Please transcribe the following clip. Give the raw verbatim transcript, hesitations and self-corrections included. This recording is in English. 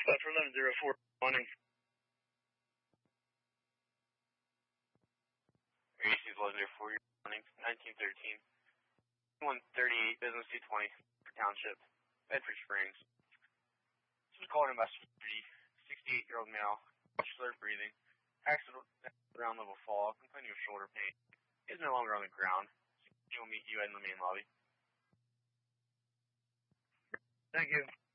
Dispatch for eleven zero four, morning. A C is eleven zero four, morning, nineteen thirteen. one thirty-eight, business two twenty, Township, Bedford Springs. This is calling about sixty-eight-year-old male, slurred breathing, accident ground level fall, complaining of shoulder pain. He is no longer on the ground. He will meet you in the main lobby. Thank you.